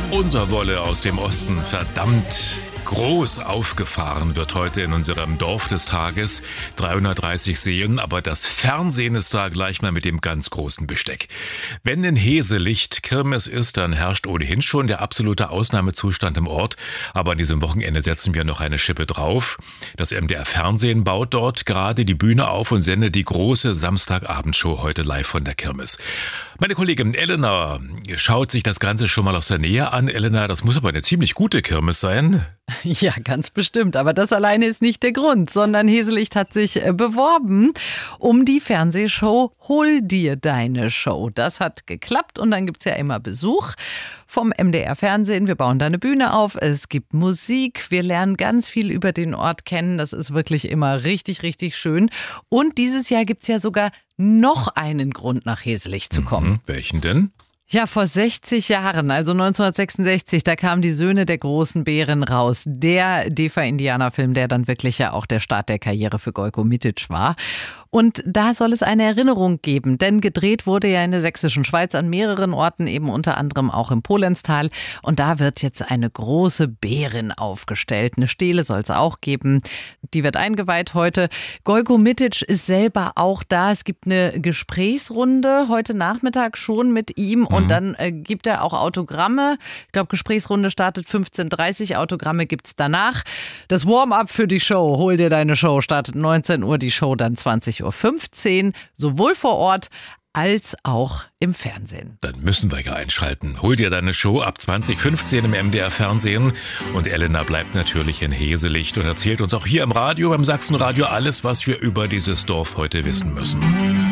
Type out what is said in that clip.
Unser Wolle aus dem Osten, verdammt groß aufgefahren wird heute in unserem Dorf des Tages. 330 Seelen, aber das Fernsehen ist da gleich mal mit dem ganz großen Besteck. Wenn in Heselicht Kirmes ist, dann herrscht ohnehin schon der absolute Ausnahmezustand im Ort. Aber an diesem Wochenende setzen wir noch eine Schippe drauf. Das MDR Fernsehen baut dort gerade die Bühne auf und sendet die große Samstagabendshow heute live von der Kirmes. Meine Kollegin Elena schaut sich das Ganze schon mal aus der Nähe an. Elena, das muss aber eine ziemlich gute Kirmes sein. Ja, ganz bestimmt. Aber das alleine ist nicht der Grund, sondern Heselicht hat sich beworben um die Fernsehshow Hol dir deine Show. Das hat geklappt und dann gibt's ja immer Besuch vom MDR Fernsehen. Wir bauen da eine Bühne auf, es gibt Musik, wir lernen ganz viel über den Ort kennen. Das ist wirklich immer richtig, richtig schön. Und dieses Jahr gibt's ja sogar noch einen Grund, nach Heselicht zu kommen. Welchen denn? Ja, vor 60 Jahren, also 1966, da kamen die Söhne der großen Bären raus. Der DEFA-Indianer-Film, der dann wirklich ja auch der Start der Karriere für Gojko Mitic war. Und da soll es eine Erinnerung geben, denn gedreht wurde ja in der sächsischen Schweiz an mehreren Orten, eben unter anderem auch im Polenztal. Und da wird jetzt eine große Bärin aufgestellt. Eine Stele soll es auch geben. Die wird eingeweiht heute. Gojko Mitic ist selber auch da. Es gibt eine Gesprächsrunde heute Nachmittag schon mit ihm. Und dann gibt er auch Autogramme. Ich glaube, Gesprächsrunde startet 15:30 Uhr. Autogramme gibt's danach. Das Warm-up für die Show, Hol dir deine Show, startet 19 Uhr. Die Show dann 20:15 Uhr. Sowohl vor Ort als auch im Fernsehen. Dann müssen wir ja einschalten. Hol dir deine Show ab 20:15 im MDR Fernsehen. Und Elena bleibt natürlich in Heselicht und erzählt uns auch hier im Radio, beim Sachsenradio, alles, was wir über dieses Dorf heute wissen müssen.